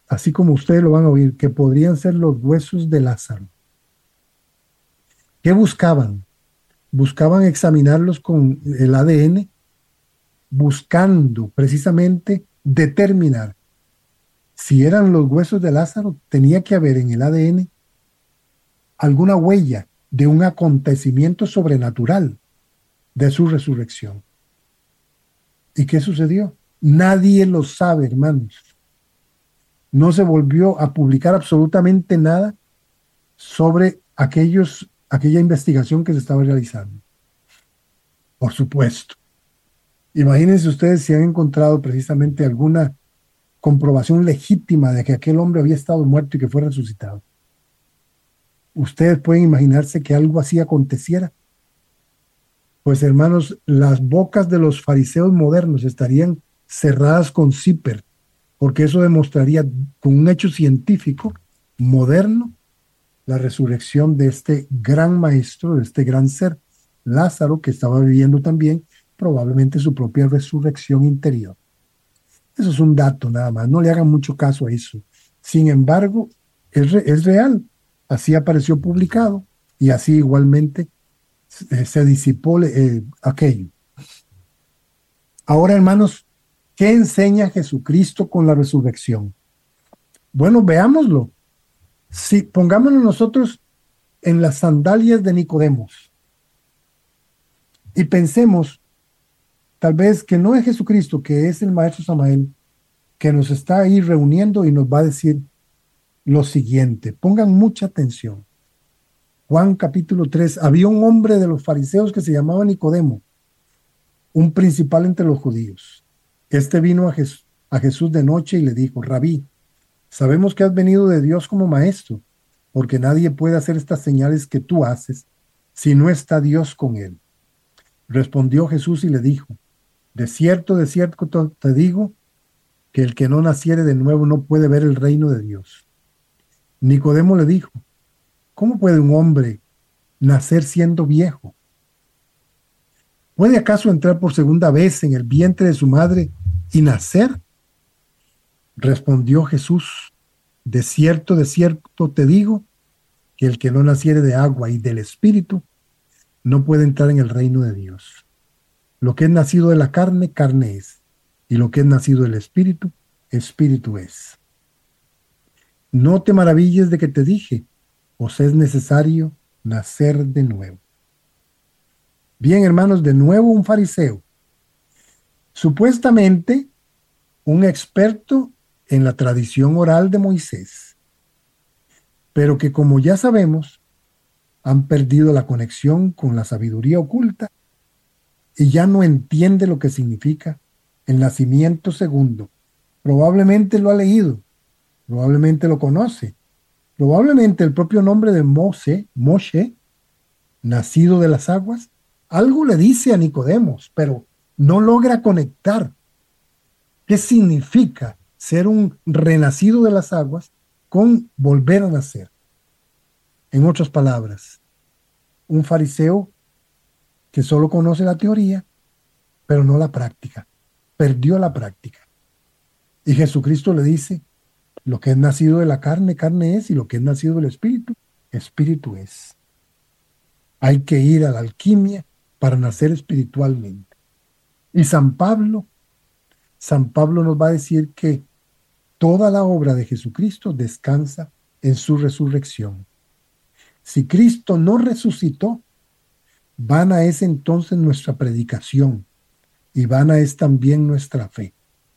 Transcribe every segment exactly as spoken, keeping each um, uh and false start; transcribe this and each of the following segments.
así como ustedes lo van a oír, que podrían ser los huesos de Lázaro. ¿Qué buscaban? Buscaban examinarlos con el A D N, buscando precisamente determinar si eran los huesos de Lázaro. Tenía que haber en el A D N alguna huella de un acontecimiento sobrenatural de su resurrección. ¿Y qué sucedió? Nadie lo sabe, hermanos. No se volvió a publicar absolutamente nada sobre aquellos, aquella investigación que se estaba realizando. Por supuesto. Imagínense ustedes si han encontrado precisamente alguna comprobación legítima de que aquel hombre había estado muerto y que fue resucitado. ¿Ustedes pueden imaginarse que algo así aconteciera? Pues hermanos, las bocas de los fariseos modernos estarían cerradas con zipper, porque eso demostraría con un hecho científico moderno la resurrección de este gran maestro, de este gran ser, Lázaro, que estaba viviendo también probablemente su propia resurrección interior. Eso es un dato nada más, no le hagan mucho caso a eso. Sin embargo, es, re, es real, así apareció publicado y así igualmente eh, se disipó eh, aquello. Ahora, hermanos, ¿qué enseña Jesucristo con la resurrección? Bueno, veámoslo. Si pongámonos nosotros en las sandalias de Nicodemos y pensemos tal vez que no es Jesucristo, que es el maestro Samael, que nos está ahí reuniendo y nos va a decir lo siguiente. Pongan mucha atención. Juan capítulo tres. Había un hombre de los fariseos que se llamaba Nicodemo, un principal entre los judíos. Este vino a, Jes a Jesús de noche y le dijo: Rabí, sabemos que has venido de Dios como maestro, porque nadie puede hacer estas señales que tú haces si no está Dios con él. Respondió Jesús y le dijo: de cierto, de cierto te digo, que el que no naciere de nuevo no puede ver el reino de Dios. Nicodemo le dijo: ¿cómo puede un hombre nacer siendo viejo? ¿Puede acaso entrar por segunda vez en el vientre de su madre y nacer? Respondió Jesús: de cierto, de cierto te digo, que el que no naciere de agua y del Espíritu no puede entrar en el reino de Dios. Lo que es nacido de la carne, carne es, y lo que es nacido del Espíritu, Espíritu es. No te maravilles de que te dije, os es necesario nacer de nuevo. Bien, hermanos, de nuevo un fariseo, supuestamente un experto en la tradición oral de Moisés, pero que, como ya sabemos, han perdido la conexión con la sabiduría oculta y ya no entiende lo que significa el nacimiento segundo. Probablemente lo ha leído, probablemente lo conoce, probablemente el propio nombre de Moshe, Moshe, nacido de las aguas, algo le dice a Nicodemos, pero no logra conectar qué significa ser un renacido de las aguas con volver a nacer. En otras palabras, un fariseo que solo conoce la teoría, pero no la práctica. Perdió la práctica. Y Jesucristo le dice: lo que es nacido de la carne, carne es, y lo que es nacido del Espíritu, Espíritu es. Hay que ir a la alquimia para nacer espiritualmente. Y San Pablo, San Pablo nos va a decir que toda la obra de Jesucristo descansa en su resurrección. Si Cristo no resucitó, vana es entonces nuestra predicación y vana es también nuestra fe.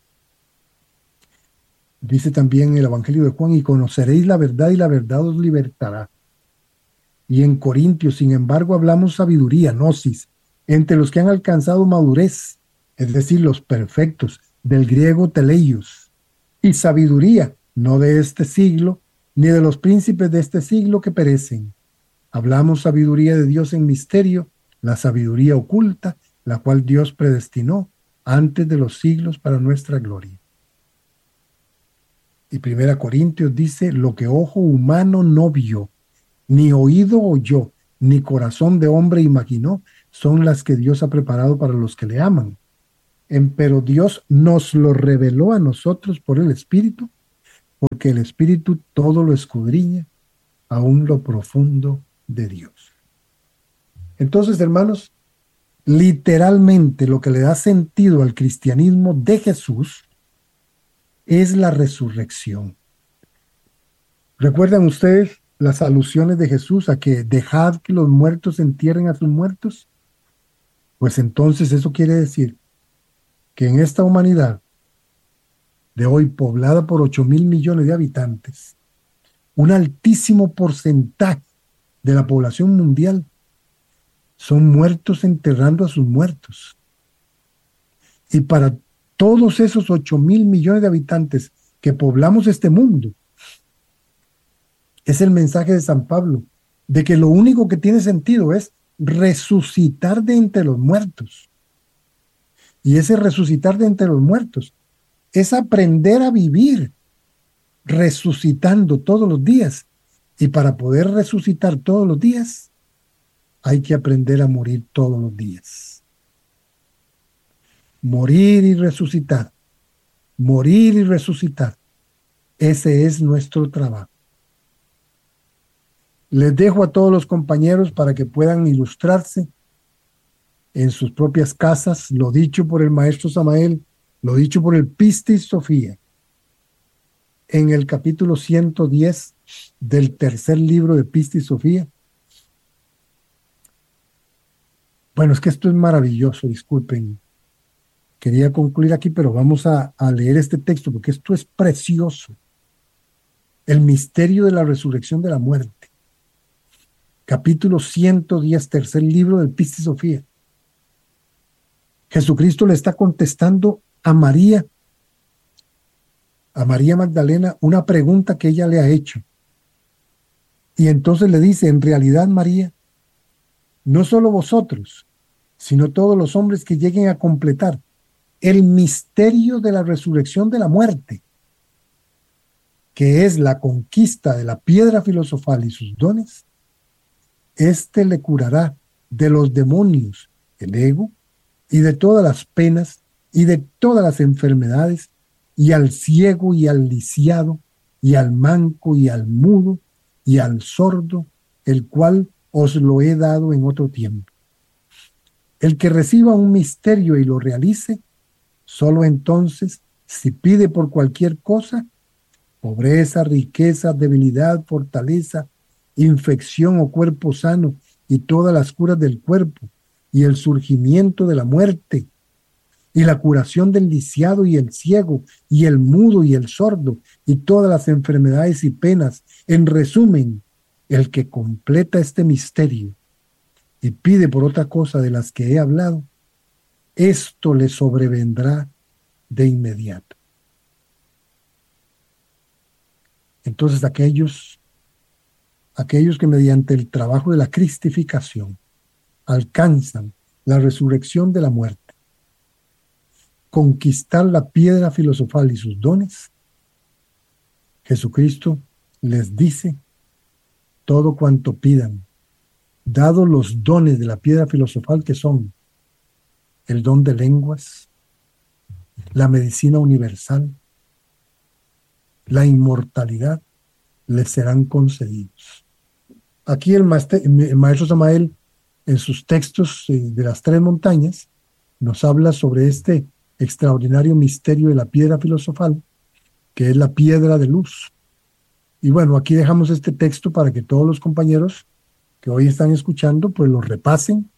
Dice también el Evangelio de Juan: y conoceréis la verdad y la verdad os libertará. Y en Corintios, sin embargo, hablamos sabiduría, gnosis, entre los que han alcanzado madurez, es decir, los perfectos, del griego teleios, y sabiduría, no de este siglo, ni de los príncipes de este siglo que perecen. Hablamos sabiduría de Dios en misterio, la sabiduría oculta, la cual Dios predestinó antes de los siglos para nuestra gloria. Y Primera Corintios dice: lo que ojo humano no vio, ni oído oyó, ni corazón de hombre imaginó, son las que Dios ha preparado para los que le aman. En, pero Dios nos lo reveló a nosotros por el Espíritu, porque el Espíritu todo lo escudriña, aún lo profundo de Dios. Entonces, hermanos, literalmente lo que le da sentido al cristianismo de Jesús es la resurrección. ¿Recuerdan ustedes las alusiones de Jesús a que dejad que los muertos entierren a sus muertos? Pues entonces eso quiere decir que en esta humanidad de hoy, poblada por ocho mil millones de habitantes, un altísimo porcentaje de la población mundial son muertos enterrando a sus muertos. Y para todos esos ocho mil millones de habitantes que poblamos este mundo, es el mensaje de San Pablo, de que lo único que tiene sentido es resucitar de entre los muertos. Y ese resucitar de entre los muertos es aprender a vivir resucitando todos los días. Y para poder resucitar todos los días, hay que aprender a morir todos los días. Morir y resucitar. Morir y resucitar. Ese es nuestro trabajo. Les dejo a todos los compañeros para que puedan ilustrarse en sus propias casas, lo dicho por el maestro Samael, lo dicho por el Pistis Sofía, en el capítulo ciento diez del tercer libro de Pistis Sofía. Bueno, es que esto es maravilloso, disculpen. Quería concluir aquí, pero vamos a, a leer este texto porque esto es precioso. El misterio de la resurrección de la muerte. Capítulo ciento diez, tercer libro del Pistis Sofía. Jesucristo le está contestando a María, a María Magdalena, una pregunta que ella le ha hecho. Y entonces le dice, en realidad, María, no solo vosotros, sino todos los hombres que lleguen a completar el misterio de la resurrección de la muerte, que es la conquista de la piedra filosofal y sus dones, éste le curará de los demonios, el ego, y de todas las penas, y de todas las enfermedades, y al ciego y al lisiado, y al manco y al mudo, y al sordo, el cual os lo he dado en otro tiempo. El que reciba un misterio y lo realice, solo entonces, si pide por cualquier cosa, pobreza, riqueza, debilidad, fortaleza, infección o cuerpo sano, y todas las curas del cuerpo, y el surgimiento de la muerte, y la curación del lisiado y el ciego, y el mudo y el sordo, y todas las enfermedades y penas. En resumen, el que completa este misterio y pide por otra cosa de las que he hablado, esto le sobrevendrá de inmediato. Entonces aquellos, aquellos que mediante el trabajo de la cristificación alcanzan la resurrección de la muerte, conquistar la piedra filosofal y sus dones, Jesucristo les dice todo cuanto pidan, dado los dones de la piedra filosofal que son el don de lenguas, la medicina universal, la inmortalidad, les serán concedidos. Aquí el maestro, el maestro Samael, en sus textos de las tres montañas, nos habla sobre este extraordinario misterio de la piedra filosofal, que es la piedra de luz. Y bueno, aquí dejamos este texto para que todos los compañeros que hoy están escuchando, pues lo repasen.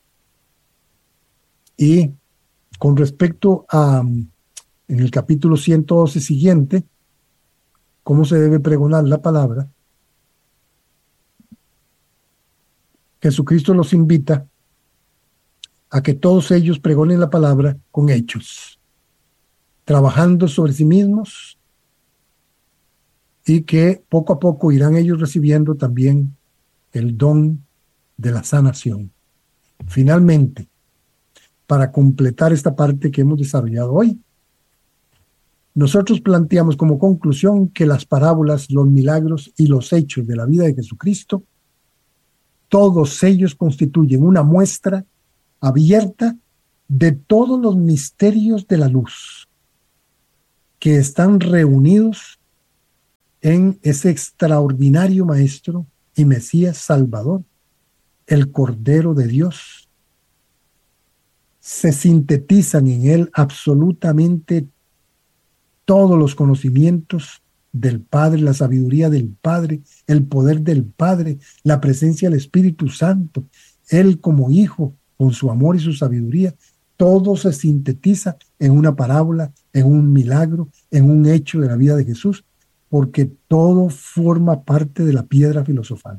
Y con respecto a, en el capítulo ciento doce siguiente, cómo se debe pregonar la palabra, Jesucristo los invita a que todos ellos pregonen la palabra con hechos, trabajando sobre sí mismos, y que poco a poco irán ellos recibiendo también el don de la sanación. Finalmente, para completar esta parte que hemos desarrollado hoy, nosotros planteamos como conclusión que las parábolas, los milagros y los hechos de la vida de Jesucristo, todos ellos constituyen una muestra abierta de todos los misterios de la luz que están reunidos en ese extraordinario Maestro y Mesías Salvador, el Cordero de Dios. Se sintetizan en él absolutamente todos los conocimientos del Padre, la sabiduría del Padre, el poder del Padre, la presencia del Espíritu Santo, él como Hijo, con su amor y su sabiduría. Todo se sintetiza en una parábola, en un milagro, en un hecho de la vida de Jesús, porque todo forma parte de la piedra filosofal.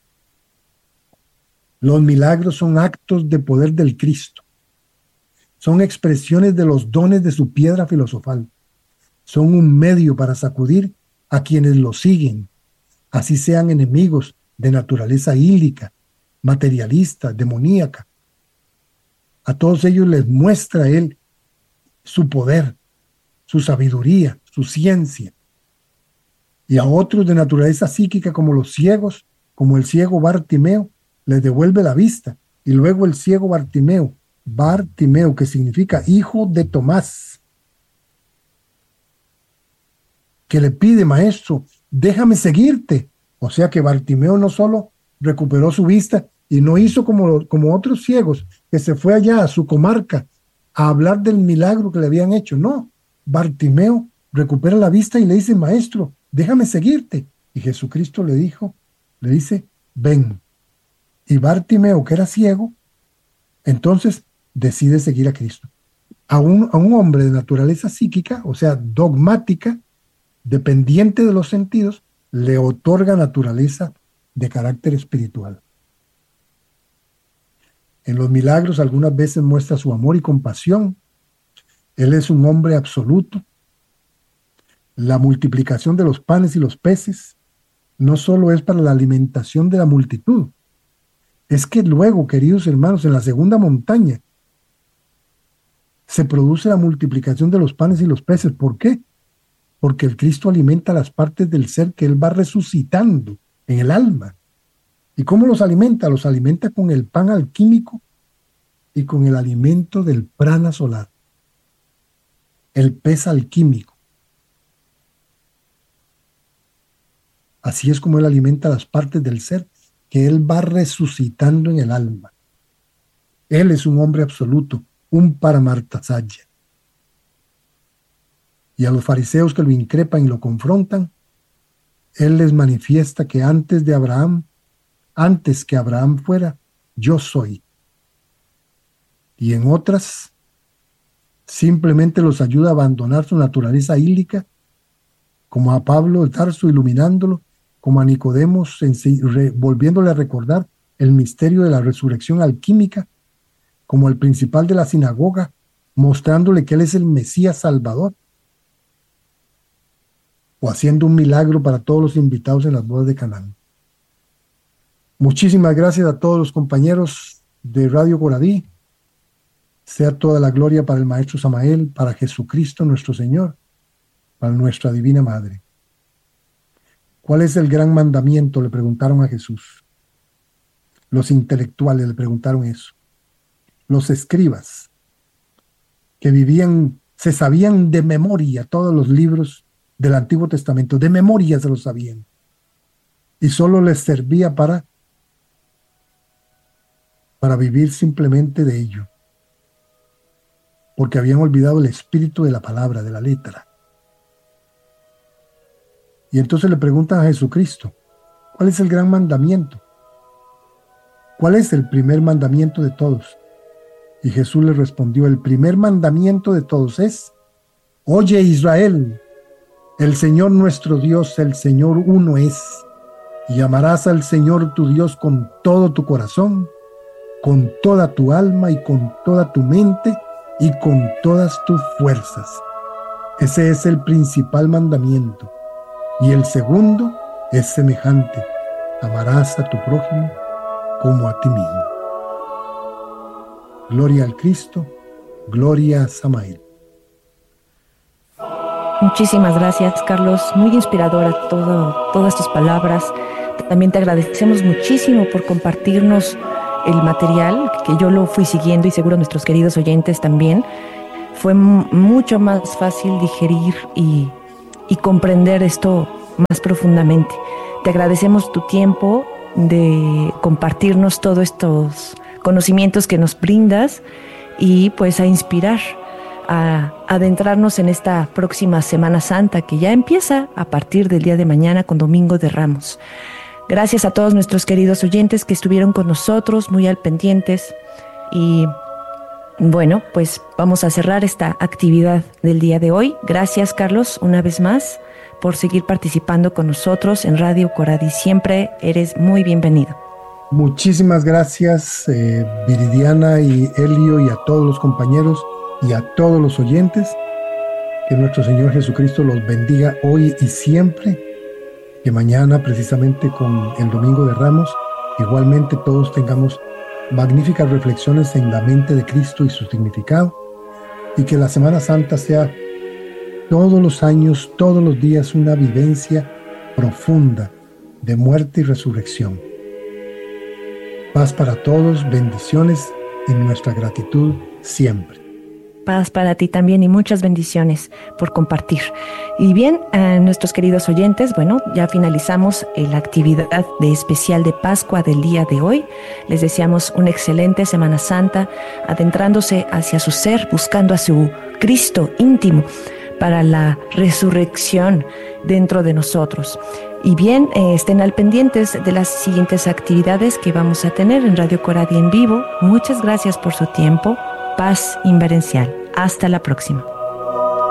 Los milagros son actos de poder del Cristo. Son expresiones de los dones de su piedra filosofal. Son un medio para sacudir a quienes lo siguen, así sean enemigos de naturaleza ílica, materialista, demoníaca. A todos ellos les muestra él su poder, su sabiduría, su ciencia. Y a otros de naturaleza psíquica, como los ciegos, como el ciego Bartimeo, les devuelve la vista. Y luego el ciego Bartimeo, Bartimeo, que significa hijo de Tomás, que le pide: maestro, déjame seguirte. O sea que Bartimeo no solo recuperó su vista y no hizo como, como otros ciegos, que se fue allá a su comarca a hablar del milagro que le habían hecho. No, Bartimeo recupera la vista y le dice: maestro, déjame seguirte. Y Jesucristo le dijo, le dice: ven. Y Bartimeo, que era ciego, entonces decide seguir a Cristo. A un, a un hombre de naturaleza psíquica, o sea, dogmática, dependiente de los sentidos, le otorga naturaleza de carácter espiritual. En los milagros algunas veces muestra su amor y compasión. Él es un hombre absoluto. La multiplicación de los panes y los peces no solo es para la alimentación de la multitud, es que luego, queridos hermanos, en la segunda montaña se produce la multiplicación de los panes y los peces. ¿Por qué? Porque el Cristo alimenta las partes del ser que él va resucitando en el alma. ¿Y cómo los alimenta? Los alimenta con el pan alquímico y con el alimento del prana solar, el pez alquímico. Así es como él alimenta las partes del ser que él va resucitando en el alma. Él es un hombre absoluto, un Paramartasaya. Y a los fariseos que lo increpan y lo confrontan, él les manifiesta que antes de Abraham, antes que Abraham fuera, yo soy. Y en otras, simplemente los ayuda a abandonar su naturaleza ílica, como a Pablo de Tarso iluminándolo, como a Nicodemos volviéndole a recordar el misterio de la resurrección alquímica, como el principal de la sinagoga, mostrándole que él es el Mesías Salvador, o haciendo un milagro para todos los invitados en las bodas de Canaán. Muchísimas gracias a todos los compañeros de Radio Coradí. Sea toda la gloria para el Maestro Samael, para Jesucristo nuestro Señor, para nuestra Divina Madre. ¿Cuál es el gran mandamiento?, le preguntaron a Jesús. Los intelectuales le preguntaron eso. Los escribas, que vivían, se sabían de memoria todos los libros del Antiguo Testamento, de memoria se los sabían, y solo les servía para, para vivir simplemente de ello, porque habían olvidado el espíritu de la palabra, de la letra. Y entonces le preguntan a Jesucristo, ¿cuál es el gran mandamiento? ¿Cuál es el primer mandamiento de todos? Y Jesús le respondió, el primer mandamiento de todos es: oye Israel, el Señor nuestro Dios, el Señor uno es, y amarás al Señor tu Dios con todo tu corazón, con toda tu alma y con toda tu mente y con todas tus fuerzas. Ese es el principal mandamiento. Y el segundo es semejante: amarás a tu prójimo como a ti mismo. Gloria al Cristo, gloria a Samael. Muchísimas gracias, Carlos. Muy inspiradora todo, todas tus palabras. También te agradecemos muchísimo por compartirnos el material, que yo lo fui siguiendo y seguro nuestros queridos oyentes también. Fue m- mucho más fácil digerir y, y comprender esto más profundamente. Te agradecemos tu tiempo de compartirnos todos estos conocimientos que nos brindas y pues a inspirar, a adentrarnos en esta próxima Semana Santa que ya empieza a partir del día de mañana con Domingo de Ramos. Gracias a todos nuestros queridos oyentes que estuvieron con nosotros, muy al pendientes. Y bueno, pues vamos a cerrar esta actividad del día de hoy. Gracias, Carlos, una vez más, por seguir participando con nosotros en Radio Coradi. Siempre eres muy bienvenido. Muchísimas gracias, eh, Viridiana y Elio, y a todos los compañeros y a todos los oyentes. Que nuestro Señor Jesucristo los bendiga hoy y siempre. Que mañana, precisamente con el Domingo de Ramos, igualmente todos tengamos magníficas reflexiones en la mente de Cristo y su significado, y que la Semana Santa sea todos los años, todos los días, una vivencia profunda de muerte y resurrección. Paz para todos, bendiciones y nuestra gratitud siempre. Paz para ti también y muchas bendiciones por compartir. Y bien, a nuestros queridos oyentes, bueno, ya finalizamos la actividad de especial de Pascua del día de hoy. Les deseamos una excelente Semana Santa, adentrándose hacia su ser, buscando a su Cristo íntimo para la resurrección dentro de nosotros. Y bien, eh, estén al pendientes de las siguientes actividades que vamos a tener en Radio Coradi en vivo. Muchas gracias por su tiempo. Paz inverencial. Hasta la próxima.